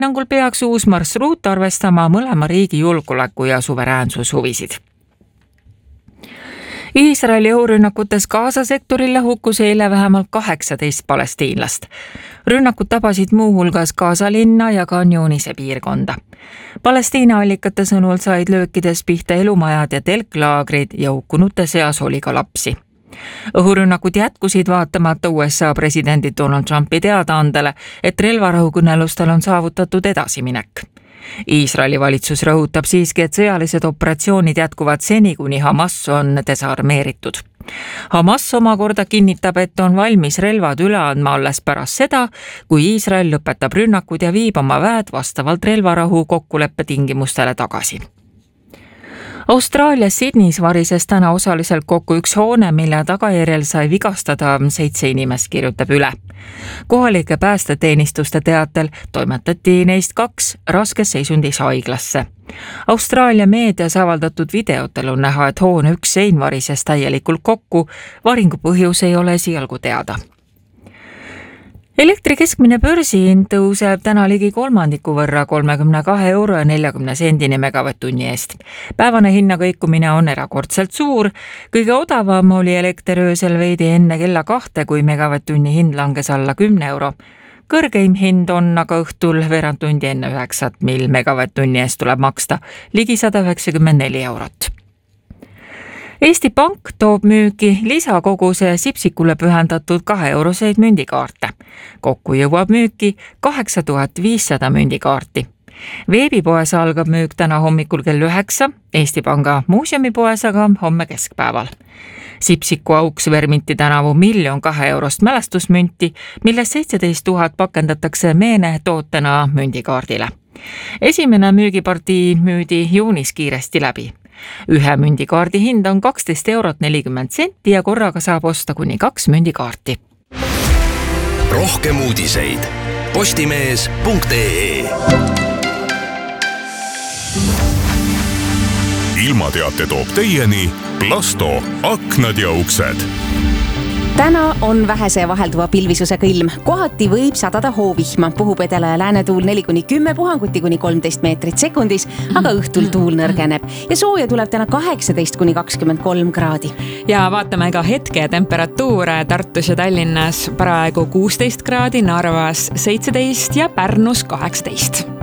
hinnangul peaks uus marsruut arvestama mõlema riigi julgeoleku ja suveräänsushuvisid. Iisraeli õhurünnakutes Gaza sektorile hukkus eile vähemalt 18 palestiinlast. Rünnakud tabasid muuhulgas Gaza linna ja Khan Younise piirkonda. Palestiina allikate sõnul said löökides pihta elumajad ja telklaagrid ja hukkunute seas oli ka lapsi. Õhurünnakud jätkusid vaatamata USA presidendi Donald Trumpi teadaandele, et relvarahukõnelustel on saavutatud edasiminek. Iisraeli valitsus rõhutab siiski, et sõjalised operatsioonid jätkuvad seni, kuni Hamas on desarmeeritud. Hamas omakorda kinnitab, et on valmis relvad üle andma alles pärast seda, kui Iisrael lõpetab rünnakud ja viib oma väed vastavalt relvarahu kokkuleppe tingimustele tagasi. Austraalias Sydneys varises täna osaliselt kokku üks hoone, mille tagajärjel sai vigastada 7 inimest, kirjutab Üle. Kohalike päästeteenistuste teatel toimetati neist 2 raskes seisundis haiglasse. Austraalia meedias avaldatud videotel on näha, et hoone üks sein varises täielikult kokku, varingu põhjus ei ole esialgu teada. Elektri keskmine börsihind tõuseb täna ligi 1/3 võrra 32,40 € megavatt-tunni eest. Päevane hinnakõikumine on erakordselt suur. Kõige odavam oli elekter öösel veidi enne kella 2, kui megavatt-tunni hind langes alla 10 €. Kõrgeim hind on aga õhtul veerand tundi enne 9, mil megavatt-tunni eest tuleb maksta ligi 194 €. Eesti Pank toob müüki lisakoguse Sipsikule pühendatud 2-euroseid mündikaarte. Kokku jõuab müüki 8500 mündikaarti. Veebipoes algab müük täna hommikul kell 9, Eesti Panga muuseumipoes aga homme keskpäeval. Sipsiku auks vermiti tänavu 1 000 000 2-eurost mälestusmünti, millest 17 000 pakendatakse meenetootena mündikaardile. Esimene müügipartii müüdi juunis kiiresti läbi. Ühe mündikaardi hind on 12,40 € ja korraga saab osta kuni 2 mündikaarti. Rohkem uudiseid postimees.ee. Ilmateate toob teieni Plasto aknad ja uksed. Täna on vähese vahelduva pilvisusega ilm. Kohati võib sadada hoovihma. Puhub edela ja läänetuul 4-10 puhanguti kuni 13 meetrit sekundis, aga õhtul tuul nõrgeneb ja sooja tuleb täna 18-23 kraadi. Ja vaatame ka hetke temperatuure. Tartus ja Tallinnas paraegu 16 kraadi, Narvas 17 ja Pärnus 18.